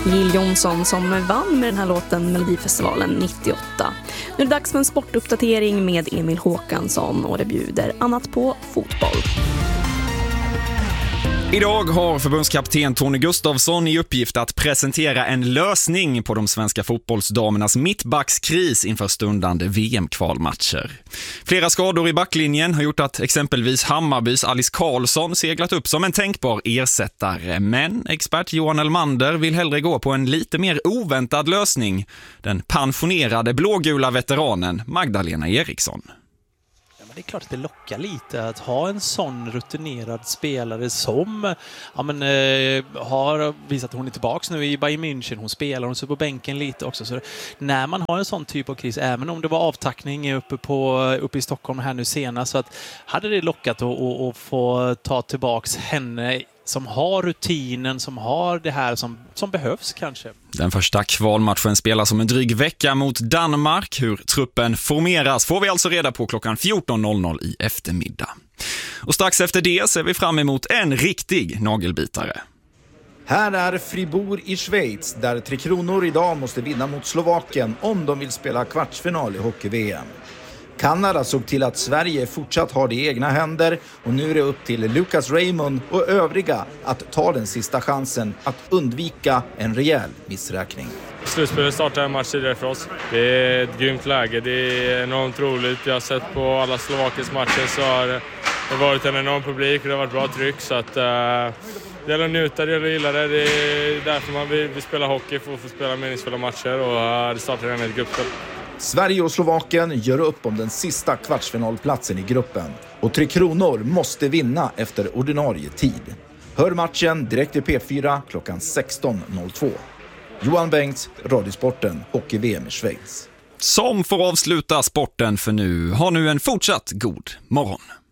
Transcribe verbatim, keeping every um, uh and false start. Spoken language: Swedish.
Jill Johnson som vann med den här låten Melodifestivalen nittioåtta. Nu är det dags för en sportuppdatering med Emil Håkansson och det bjuder annat på fotboll. Idag har förbundskapten Tony Gustafsson i uppgift att presentera en lösning på de svenska fotbollsdamernas mittbackskris inför stundande V M-kvalmatcher. Flera skador i backlinjen har gjort att exempelvis Hammarbys Alice Karlsson seglat upp som en tänkbar ersättare. Men expert Johan Elmander vill hellre gå på en lite mer oväntad lösning. Den pensionerade blågula veteranen Magdalena Eriksson. Det är klart att det lockar lite att ha en sån rutinerad spelare som ja, men, eh, har visat att hon är tillbaka nu i Bayern München. Hon spelar, hon ser på bänken lite också. Så när man har en sån typ av kris, även om det var avtackning uppe, på, uppe i Stockholm här nu senast, så att hade det lockat att, att, att få ta tillbaks henne som har rutinen, som har det här som, som behövs kanske. Den första kvalmatchen spelas om en dryg vecka mot Danmark. Hur truppen formeras får vi alltså reda på klockan fjorton noll noll i eftermiddag. Och strax efter det ser vi fram emot en riktig nagelbitare. Här är Fribourg i Schweiz där Tre Kronor idag måste vinna mot Slovakien om de vill spela kvartsfinal i hockey-V M. Kanada såg till att Sverige fortsatt har det i egna händer och nu är det upp till Lucas Raymond och övriga att ta den sista chansen att undvika en rejäl missräkning. Slutspelet startar en match tidigare för oss. Det är ett grymt läge, det är enormt roligt. Jag har sett på alla Slovakiens matcher så har det varit en enorm publik och det har varit bra tryck. Så att, uh, det gäller att njuta, det gäller att gilla det. Det är därför man vill, vill spela hockey, för att få spela meningsfulla matcher och uh, det startar redan ett gruppspel. Sverige och Slovakien gör upp om den sista kvartsfinalplatsen i gruppen. Och Tre Kronor måste vinna efter ordinarie tid. Hör matchen direkt i P fyra klockan sexton noll två. Johan Bengts, Radiosporten, Hockey-V M i Schweiz. Som får avsluta sporten för nu. Ha nu en fortsatt god morgon.